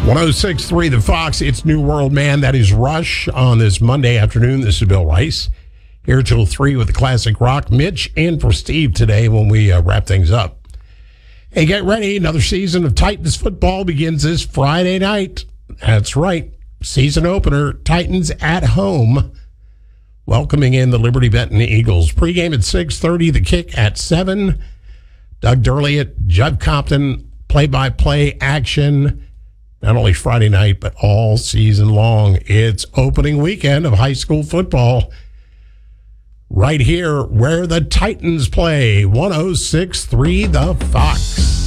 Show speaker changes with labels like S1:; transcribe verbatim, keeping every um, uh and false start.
S1: one oh six point three The Fox, it's New World Man. That is Rush on this Monday afternoon. This is Bill Rice here till three with the classic rock. Mitch in for Steve today when we uh, wrap things up. Hey, get ready. Another season of Titans football begins this Friday night. That's right. Season opener, Titans at home, welcoming in the Liberty Benton Eagles. Pregame at six thirty, the kick at seven. Doug Durley, Judd Compton, play-by-play action. Not only Friday night, but all season long. It's opening weekend of high school football right here where the Titans play. one oh six point three The Fox.